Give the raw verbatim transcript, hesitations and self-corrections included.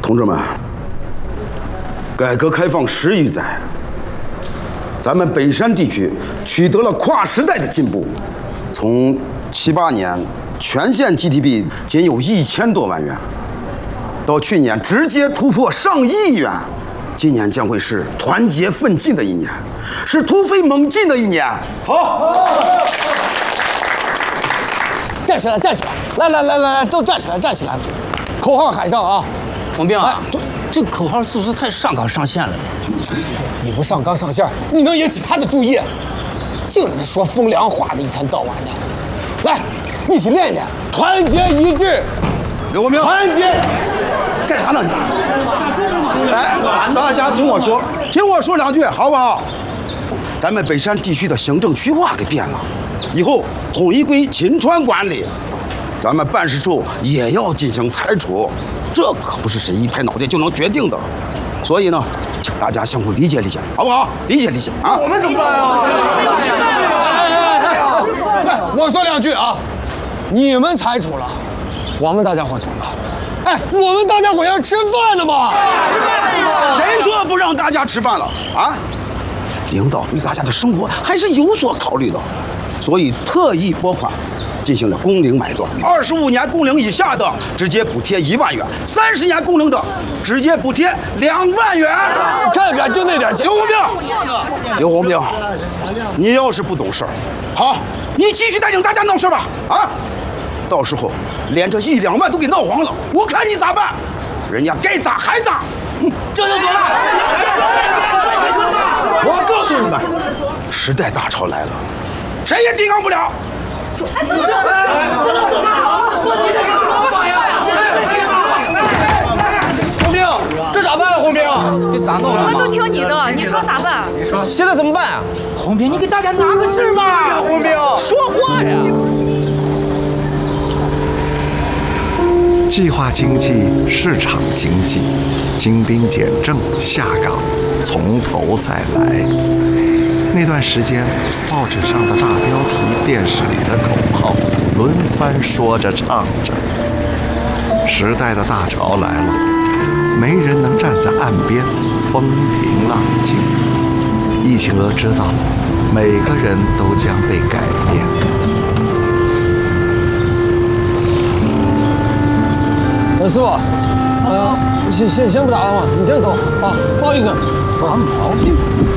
同志们，改革开放十余载，咱们北山地区取得了跨时代的进步。从七八年全县 G D P 仅有一千多万元，到去年直接突破上亿元，今年将会是团结奋进的一年，是突飞猛进的一年。好， 站起来，站起来！来来来来来，都站起来，站起来！口号喊上啊！ 洪兵啊，这口号是不是太上纲上线了？ 你不上纲上线，你能引起他的注意？净在那说风凉话的，一天到晚的。来，一起练练，团结一致。 刘国明， 团结！ 干啥呢你？来，大家听我说，听我说两句，好不好？咱们北山地区的行政区划给变了，以后统一归秦川管理，咱们办事处也要进行裁除，这可不是谁一拍脑袋就能决定的。所以呢，请大家相互理解理解，好不好？理解理解啊！ 我们怎么办啊？来，我说两句啊，你们裁除了，我们大家伙怎么办？哎，我们大家伙要吃饭的嘛！ 谁说不让大家吃饭了啊？领导对大家的生活还是有所考虑的，所以特意拨款进行了工龄买断。二十五年工龄以下的直接补贴一万元，三十年工龄的直接补贴两万元。 看看就那点钱。 刘红兵，刘红兵，你要是不懂事儿，好，你继续带领大家闹事吧，啊！到时候连这一两万都给闹黄了，我看你咋办？人家该咋还咋，嗯，这就走了。我告诉你们，时代大潮来了，谁也抵抗不了。哎，不能走了！说你这个什么话呀？ 洪兵，这咋办啊？洪兵， 这咋弄？ 我们都听你的，你说咋办？ 你说现在怎么办啊？ 洪兵，你给大家拿个事嘛！ 洪兵，说话呀！ 计划经济、市场经济，精兵简政，下岗，从头再来。那段时间，报纸上的大标题、电视里的口号，轮番说着唱着。时代的大潮来了，没人能站在岸边风平浪静。一清娥知道，每个人都将被改变。 呃，师傅，呃，先先先不打了嘛，你先走啊，不好意思。 啥毛病？